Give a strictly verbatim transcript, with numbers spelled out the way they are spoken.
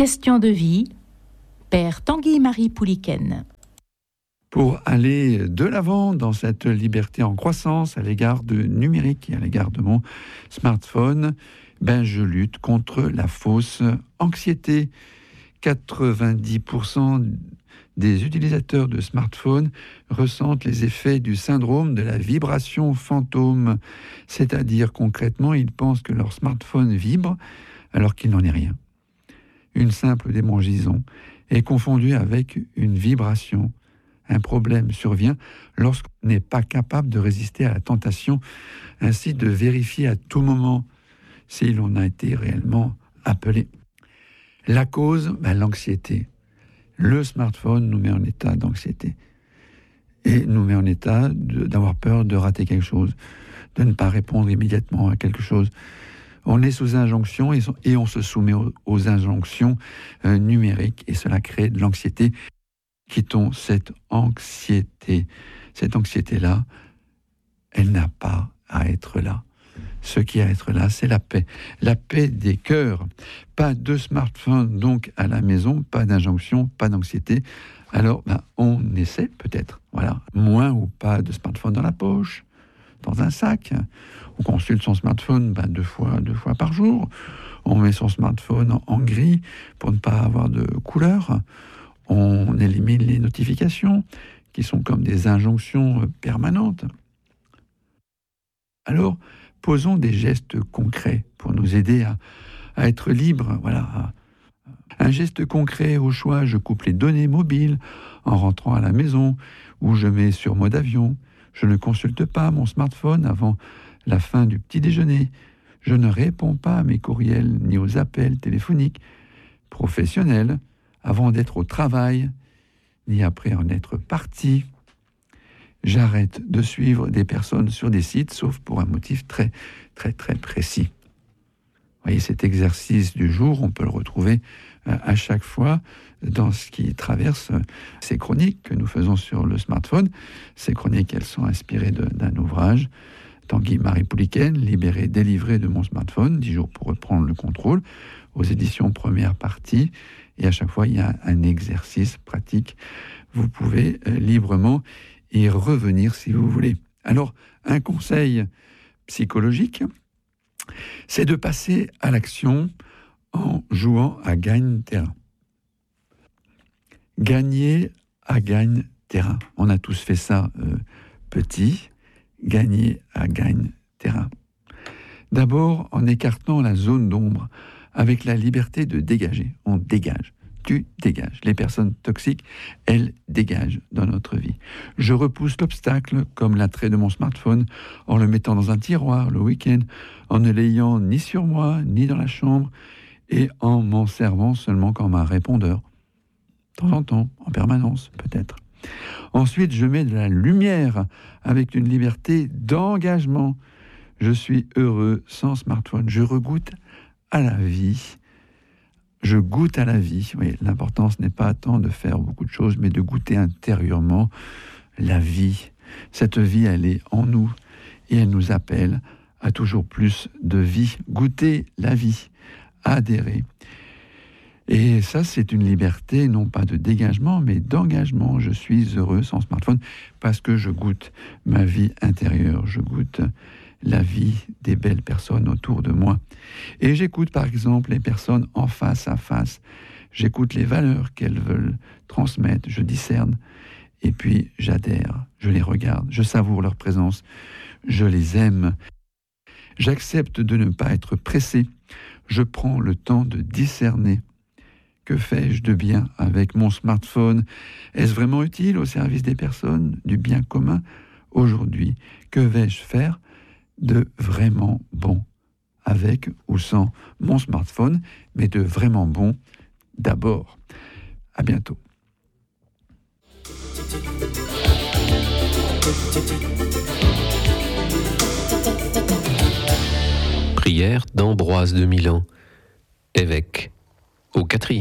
Question de vie, Père Tanguy-Marie Pouliken. Pour aller de l'avant dans cette liberté en croissance à l'égard du numérique et à l'égard de mon smartphone, ben je lutte contre la fausse anxiété. quatre-vingt-dix pour cent des utilisateurs de smartphones ressentent les effets du syndrome de la vibration fantôme, c'est-à-dire concrètement, ils pensent que leur smartphone vibre alors qu'il n'en est rien. Une simple démangeaison est confondue avec une vibration. Un problème survient lorsqu'on n'est pas capable de résister à la tentation, ainsi de vérifier à tout moment si l'on a été réellement appelé. La cause, ben, l'anxiété. Le smartphone nous met en état d'anxiété et nous met en état de, d'avoir peur de rater quelque chose, de ne pas répondre immédiatement à quelque chose. On est sous injonction et, et on se soumet aux, aux injonctions euh, numériques et cela crée de l'anxiété. Quittons cette anxiété. Cette anxiété-là, elle n'a pas à être là. Ce qui a à être là, c'est la paix. La paix des cœurs. Pas de smartphone, donc, à la maison, pas d'injonction, pas d'anxiété. Alors, ben, on essaie peut-être, voilà. Moins ou pas de smartphone dans la poche, dans un sac. On consulte son smartphone ben, deux fois, deux fois par jour. On met son smartphone en, en gris pour ne pas avoir de couleur. On élimine les notifications qui sont comme des injonctions permanentes. Alors, posons des gestes concrets pour nous aider à, à être libres. Voilà. Un geste concret au choix, je coupe les données mobiles en rentrant à la maison ou je mets sur mode avion. Je ne consulte pas mon smartphone avant la fin du petit déjeuner. Je ne réponds pas à mes courriels ni aux appels téléphoniques professionnels avant d'être au travail, ni après en être parti. J'arrête de suivre des personnes sur des sites, sauf pour un motif très, très, très précis. Vous voyez, cet exercice du jour, on peut le retrouver euh, à chaque fois dans ce qui traverse euh, ces chroniques que nous faisons sur le smartphone. Ces chroniques, elles sont inspirées de, d'un ouvrage, Tanguy-Marie Pouliken, Libéré, délivré de mon smartphone, dix jours pour reprendre le contrôle, aux éditions Première Partie. Et à chaque fois, il y a un exercice pratique. Vous pouvez euh, librement y revenir si vous voulez. Alors, un conseil psychologique, c'est de passer à l'action en jouant à gagne-terrain. Gagner à gagne-terrain. On a tous fait ça euh, petit, gagner à gagne-terrain. D'abord, en écartant la zone d'ombre, avec la liberté de dégager. On dégage. Tu dégages. Les personnes toxiques, elles dégagent dans notre vie. Je repousse l'obstacle, comme l'attrait de mon smartphone, en le mettant dans un tiroir le week-end, en ne l'ayant ni sur moi, ni dans la chambre, et en m'en servant seulement comme un répondeur. De temps en temps, en permanence, peut-être. Ensuite, je mets de la lumière, avec une liberté d'engagement. Je suis heureux sans smartphone. Je regoute à la vie. Je goûte à la vie. Oui, l'important, ce n'est pas tant de faire beaucoup de choses, mais de goûter intérieurement la vie. Cette vie, elle est en nous et elle nous appelle à toujours plus de vie. Goûter la vie, adhérer. Et ça, c'est une liberté, non pas de dégagement, mais d'engagement. Je suis heureux sans smartphone parce que je goûte ma vie intérieure. Je goûte la vie des belles personnes autour de moi. Et j'écoute par exemple les personnes en face à face. J'écoute les valeurs qu'elles veulent transmettre, je discerne. Et puis j'adhère, je les regarde, je savoure leur présence, je les aime. J'accepte de ne pas être pressé. Je prends le temps de discerner. Que fais-je de bien avec mon smartphone ? Est-ce vraiment utile au service des personnes, du bien commun ? Aujourd'hui, que vais-je faire de vraiment bon, avec ou sans mon smartphone, mais de vraiment bon d'abord. À bientôt. Prière d'Ambroise de Milan, évêque, au quatrième.